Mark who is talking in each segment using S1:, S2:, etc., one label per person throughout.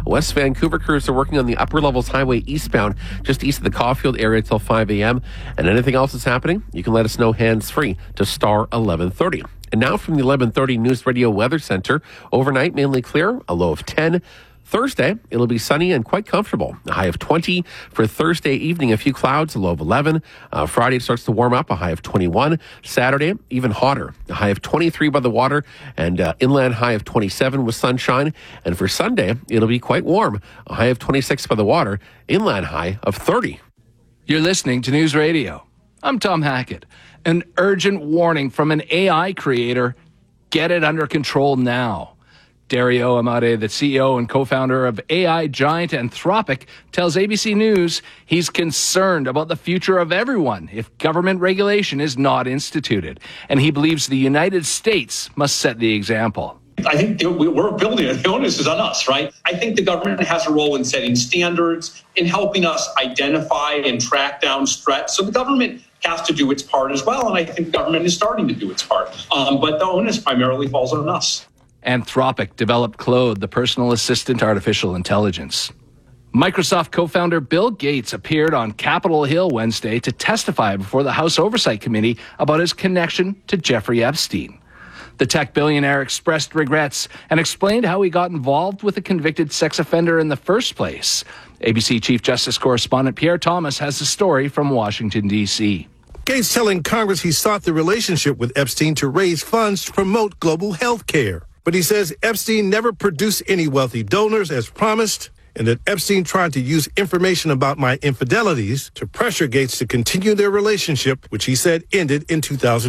S1: West Vancouver crews are working on the Upper Levels Highway eastbound, just east of the Caulfield area till 5 a.m. And anything else that's happening, you can let us know hands-free to star 1130. And now from the 1130 News Radio Weather Center, overnight mainly clear, a low of 10. Thursday, it'll be sunny and quite comfortable. A high of 20. For Thursday evening, a few clouds, a low of 11. Friday, it starts to warm up, a high of 21. Saturday, even hotter, a high of 23 by the water, and inland high of 27 with sunshine. And for Sunday, it'll be quite warm, a high of 26 by the water, inland high of 30.
S2: You're listening to News Radio. I'm Tom Hackett. An urgent warning from an AI creator. Get it under control now. Dario Amodei, the CEO and co-founder of AI giant Anthropic, tells ABC News he's concerned about the future of everyone if government regulation is not instituted. And he believes the United States must set the example.
S3: I think we're building it. The onus is on us, right? I think the government has a role in setting standards, in helping us identify and track down threats. So the government has to do its part as well. And I think the government is starting to do its part. But the onus primarily falls on us.
S2: Anthropic developed Claude, the personal assistant artificial intelligence. Microsoft co-founder Bill Gates appeared on Capitol Hill Wednesday to testify before the House Oversight Committee about his connection to Jeffrey Epstein. The tech billionaire expressed regrets and explained how he got involved with a convicted sex offender in the first place. ABC Chief Justice correspondent Pierre Thomas has the story from Washington, D.C.
S4: Gates telling Congress he sought the relationship with Epstein to raise funds to promote global health care. But he says Epstein never produced any wealthy donors as promised, and that Epstein tried to use information about my infidelities to pressure Gates to continue their relationship, which he said ended in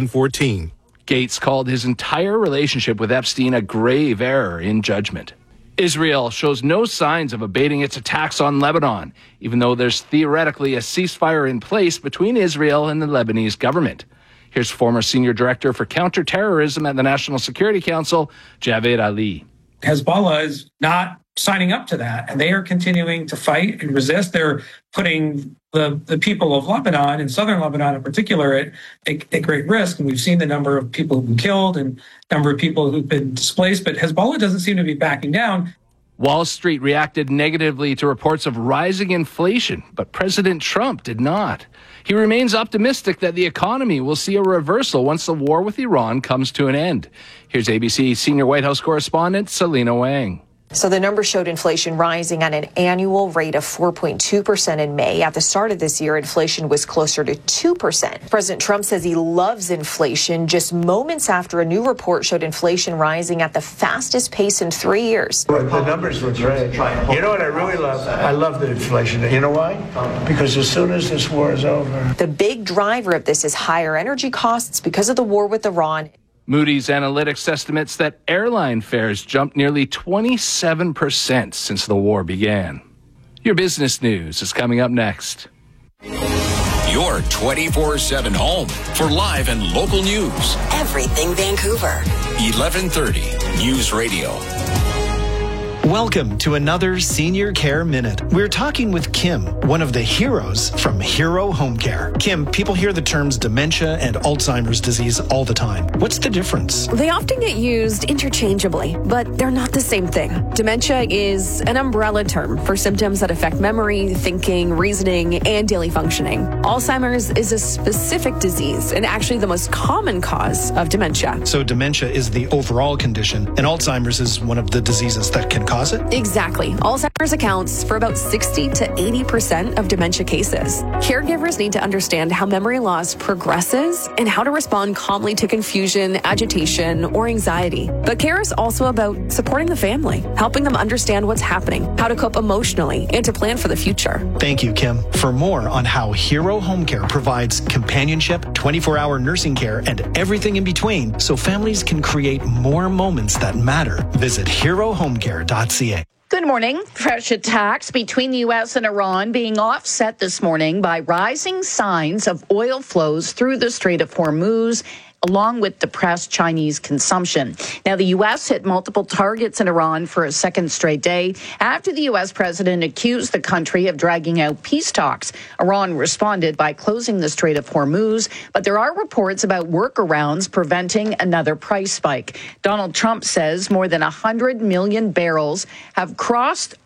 S4: 2014.
S2: Gates called his entire relationship with Epstein a grave error in judgment. Israel shows no signs of abating its attacks on Lebanon, even though there's theoretically a ceasefire in place between Israel and the Lebanese government. Here's former senior director for counterterrorism at the National Security Council, Javed Ali.
S5: Hezbollah is not signing up to that, and they are continuing to fight and resist. They're putting the people of Lebanon, and southern Lebanon in particular, at great risk. And we've seen the number of people who've been killed and number of people who've been displaced, but Hezbollah doesn't seem to be backing down.
S2: Wall Street reacted negatively to reports of rising inflation, but President Trump did not. He remains optimistic that the economy will see a reversal once the war with Iran comes to an end. Here's ABC senior White House correspondent Selena Wang.
S6: So the numbers showed inflation rising at an annual rate of 4.2% in May. At the start of this year, inflation was closer to 2%. President Trump says he loves inflation just moments after a new report showed inflation rising at the fastest pace in 3 years.
S7: The numbers look great. You know what I really love? I love the inflation. You know why? Because as soon as this war is over.
S6: The big driver of this is higher energy costs because of the war with Iran.
S2: Moody's Analytics estimates that airline fares jumped nearly 27% since the war began. Your business news is coming up next.
S8: Your 24/7 home for live and local news.
S9: Everything Vancouver.
S8: 1130 News Radio.
S10: Welcome to another Senior Care Minute. We're talking with Kim, one of the heroes from Hero Home Care. Kim, people hear the terms dementia and Alzheimer's disease all the time. What's the difference?
S11: They often get used interchangeably, but they're not the same thing. Dementia is an umbrella term for symptoms that affect memory, thinking, reasoning, and daily functioning. Alzheimer's is a specific disease and actually the most common cause of dementia.
S10: So dementia is the overall condition, and Alzheimer's is one of the diseases that can cause it?
S11: Exactly. Alzheimer's accounts for about 60 to 80% of dementia cases. Caregivers need to understand how memory loss progresses and how to respond calmly to confusion, agitation, or anxiety. But care is also about supporting the family, helping them understand what's happening, how to cope emotionally, and to plan for the future.
S10: Thank you, Kim. For more on how Hero Home Care provides companionship, 24-hour nursing care, and everything in between so families can create more moments that matter, visit herohomecare.ca.
S12: Good morning. Fresh attacks between the U.S. and Iran being offset this morning by rising signs of oil flows through the Strait of Hormuz, along with depressed Chinese consumption. Now, the U.S. hit multiple targets in Iran for a second straight day after the U.S. president accused the country of dragging out peace talks. Iran responded by closing the Strait of Hormuz, but there are reports about workarounds preventing another price spike. Donald Trump says more than 100 million barrels have crossed